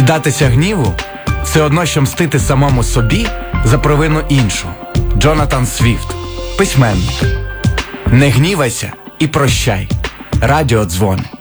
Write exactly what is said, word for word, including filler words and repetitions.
Піддатися гніву – це одно, що мстити самому собі за провину іншого. Джонатан Свіфт, письменник. Не гнівайся і прощай. Радіодзвони.